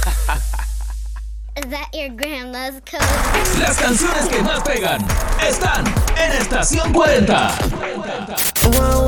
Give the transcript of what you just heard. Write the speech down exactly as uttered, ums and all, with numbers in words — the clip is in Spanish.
Is that your grandma's code? Las canciones que más pegan están en Estación cuarenta. Wow,